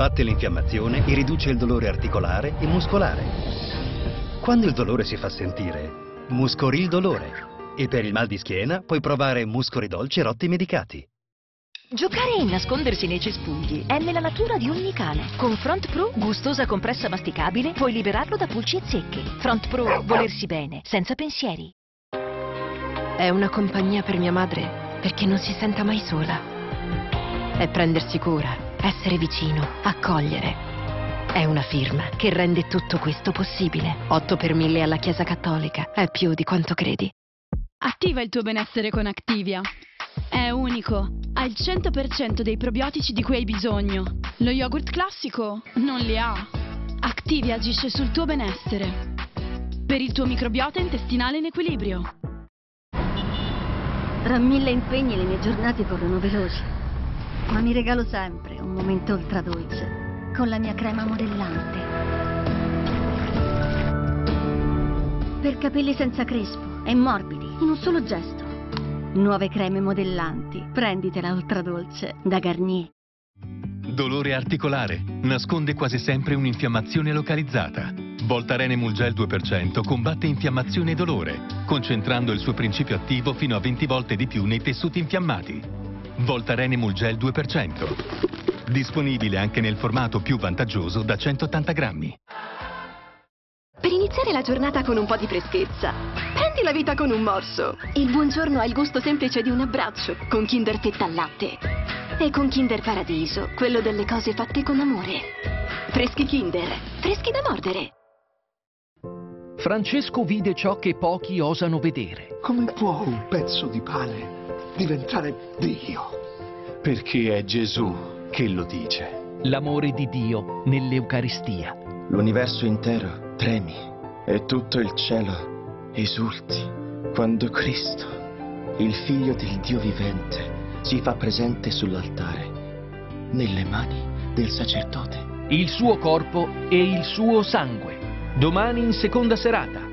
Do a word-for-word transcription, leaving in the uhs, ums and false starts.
combatte l'infiammazione e riduce il dolore articolare e muscolare. Quando il dolore si fa sentire, Muscoril Dolore. E per il mal di schiena puoi provare Muscori Dolci Rotti Medicati. Giocare e nascondersi nei cespugli è nella natura di ogni cane. Con Front Pro, gustosa compressa masticabile, puoi liberarlo da pulci e zecche. Front Pro, volersi bene, senza pensieri. È una compagnia per mia madre, perché non si senta mai sola. È prendersi cura, essere vicino, accogliere. È una firma che rende tutto questo possibile. otto per mille alla Chiesa Cattolica. È più di quanto credi. Attiva il tuo benessere con Activia. È unico, ha il cento per cento dei probiotici di cui hai bisogno. Lo yogurt classico non li ha. Activia agisce sul tuo benessere, per il tuo microbiota intestinale in equilibrio. Tra mille impegni le mie giornate corrono veloci, ma mi regalo sempre un momento ultra dolce con la mia crema modellante. Per capelli senza crespo e morbidi, in un solo gesto. Nuove creme modellanti. Prenditela ultra dolce da Garnier. Dolore articolare. Nasconde quasi sempre un'infiammazione localizzata. Voltaren Emulgel due per cento combatte infiammazione e dolore, concentrando il suo principio attivo fino a venti volte di più nei tessuti infiammati. Voltaren Emulgel due per cento. Disponibile anche nel formato più vantaggioso da centottanta grammi. Per iniziare la giornata con un po' di freschezza, prendi la vita con un morso. Il buongiorno ha il gusto semplice di un abbraccio, con Kinder Fetta al latte. E con Kinder Paradiso, quello delle cose fatte con amore. Freschi Kinder, freschi da mordere. Francesco vide ciò che pochi osano vedere. Come può un pezzo di pane diventare Dio? Perché è Gesù che lo dice. L'amore di Dio nell'Eucaristia. L'universo intero tremi e tutto il cielo esulti quando Cristo, il Figlio del Dio vivente, si fa presente sull'altare nelle mani del sacerdote. Il suo corpo e il suo sangue. Domani in seconda serata.